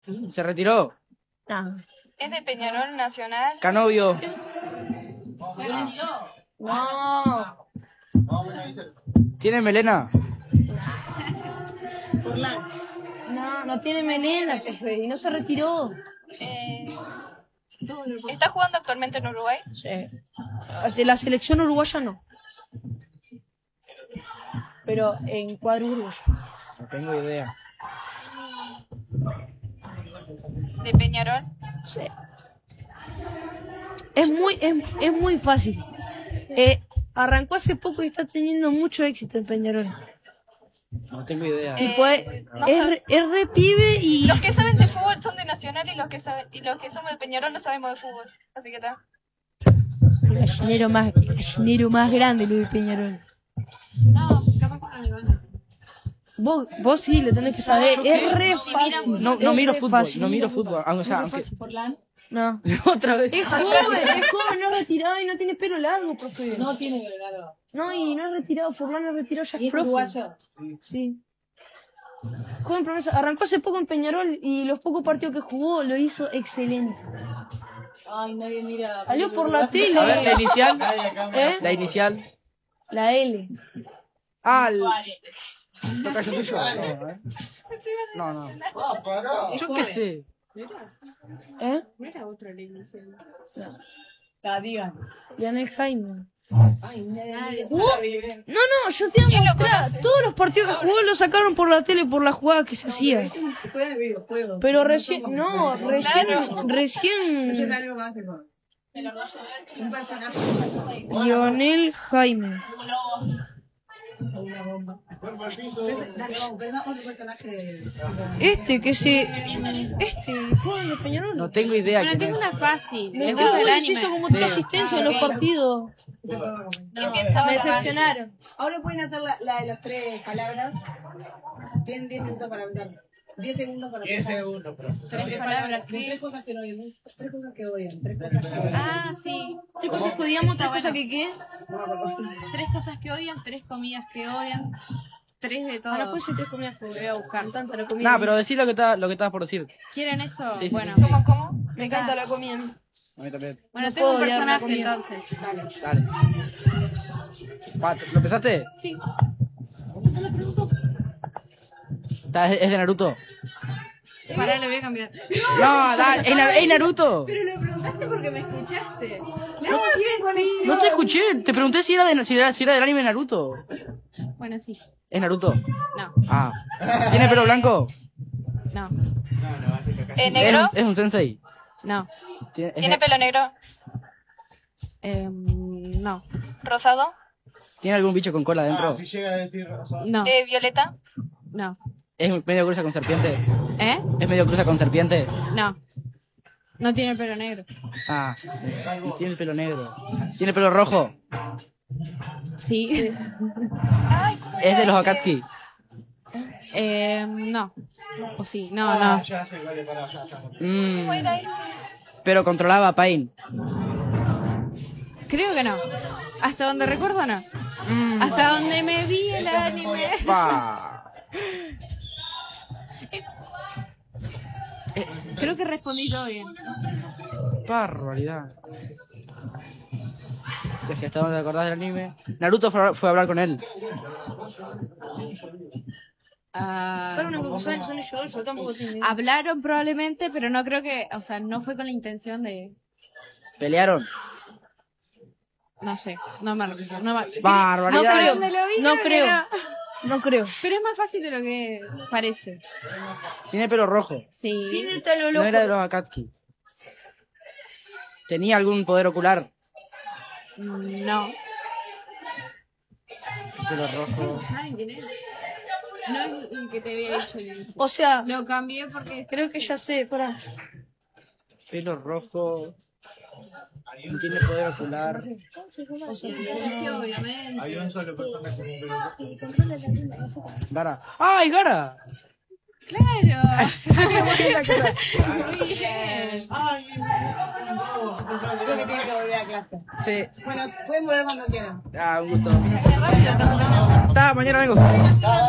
Se retiró. No. Es de Peñarol Nacional. Canovio. No. ¿Tiene melena? No, no tiene melena, profe. Y no se retiró. ¿Está jugando actualmente en Uruguay? Sí. De la selección uruguaya no. Pero en cuadro uruguayo. No tengo idea. ¿De Peñarol? Sí. Es muy fácil. Arrancó hace poco y está teniendo mucho éxito en Peñarol. No tengo idea. No sabe. Es re pibe y... Los que saben de fútbol son de Nacional y los que somos de Peñarol no sabemos de fútbol. Así que está. El gallinero más grande, lo de Peñarol. No, capaz con Aníbal. Vos sí, lo tenés que saber. Es re fácil. No miro fútbol. No miro fútbol. O sea, aunque... Forlán. No. Otra vez. Es joven, no es retirado y no tiene pelo largo, profe. No tiene pelo largo. No, y no es retirado, Forlán es retirado, ya ¿Y es es profe. uruguayo? Sí. Joven promesa, arrancó hace poco en Peñarol y los pocos partidos que jugó lo hizo excelente. Ay, nadie mira. Salió por la tele. A ver, la inicial. ¿Eh? La inicial. La L. Ah, toca yo tuyo. No. Yo qué sé. ¿Eh? No era otro el inicial. La digan. Lionel Jaime. Ay, nadie No, yo te voy a mostrar. Todos los partidos que jugó lo sacaron por la tele por la jugada que se hacía. Juega el videojuego. Pero recién, Es algo más mejor. Un personaje. Lionel Jaime. Una bomba. Dale, vamos, pero otro personaje. Joven de Peñarol. No tengo idea Bueno, quién tengo es. una fácil. Me Les gusta el hizo anime. como 3 asistencias en los partidos. ¿Quién sabe? Me decepcionaron. Ahora pueden hacer la de las 3 palabras. Tienen 10 minutos para pensar. 10 segundos para pensar. 10 segundos, profe. 3 palabras. De ¿Qué? 3 cosas que no odian. 3 cosas que odian. 3 cosas que odian. Ah, sí. 3 cosas que odiamos, 3 cosas que qué. 3 cosas que odian, 3 comidas que odian, 3 de todo. Ahora puede ser 3 comidas Voy a buscar. Me encanta la comida. No, pero decí lo que estabas por decir. ¿Quieren eso? Sí, sí, bueno. sí. ¿Cómo? Me encanta la comida. A mí también. Bueno, No tengo un puedo odiar la personaje comida. entonces. Dale. ¿Lo empezaste? Sí. ¿Es de Naruto? Pará, lo voy a cambiar. No, dale. ¿Es Naruto? Pero lo preguntaste porque me escuchaste. Claro que sí. No te escuché. Te pregunté si era del anime Naruto. Bueno, sí. ¿Es Naruto? No. Ah. ¿Tiene pelo blanco? No. ¿Negro? ¿Es un sensei? No. ¿Tiene pelo negro? No. ¿Rosado? ¿Tiene algún bicho con cola adentro? Si llega a decir rosado. No. ¿Violeta? No. ¿Es medio cruza con serpiente? ¿Eh? ¿Es medio cruza con serpiente? No. No tiene pelo negro. Ah. Tiene el pelo negro. ¿Tiene pelo rojo? Sí. ¿Es de los Akatsuki? No. O sí. No. Ya sé, vale, para allá. ¿Cómo era este? Pero controlaba a Pain. Creo que no. Hasta donde recuerdo, no. Hasta donde me vi el anime. Pa. Creo que respondí todo bien. Barbaridad. Si es que hasta donde te acordás del anime. Naruto fue a hablar con él. Claro, una cosa son ellos dos, yo tampoco tengo idea. Hablaron probablemente, pero no creo que, o sea, no fue con la intención de, ¿Pelearon? no sé, no me Barbaridad. No creo. No creo. Pero es más fácil de lo que parece. Tiene pelo rojo. Sí. Sí, está lo No loco. era de los Akatsuki. ¿Tenía algún poder ocular? No. Pelo rojo. ¿Saben quién es? No es el que te había dicho al inicio. O sea, Lo cambié porque creo que ya sé, pará. Pelo rojo. No tiene poder ocular. inicio, obviamente. Hay un solo personaje con Gara. ¡Ay, Gara! Claro. Ay, creo que tiene que volver a clase. Sí. Bueno, pueden volver cuando quieran. Ah, un gusto. Está, mañana vengo.